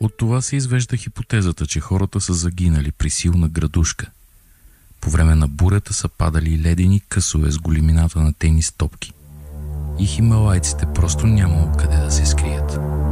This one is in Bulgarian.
От това се извежда хипотезата, че хората са загинали при силна градушка. По време на бурята са падали ледени късове с големината на тенис топки. И хималайците просто нямало къде да се скрият.